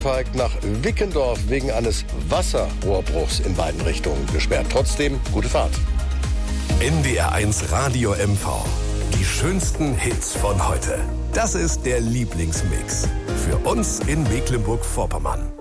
nach Wickendorf wegen eines Wasserrohrbruchs in beiden Richtungen gesperrt. Trotzdem, gute Fahrt. NDR1 Radio MV. Die schönsten Hits von heute. Das ist der Lieblingsmix. Für uns in Mecklenburg-Vorpommern.